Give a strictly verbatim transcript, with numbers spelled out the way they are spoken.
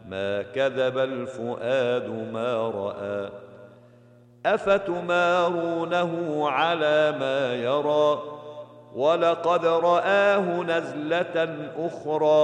ما كذب الفؤاد ما رأى أفتمارونه على ما يرى ولقد رآه نزلة أخرى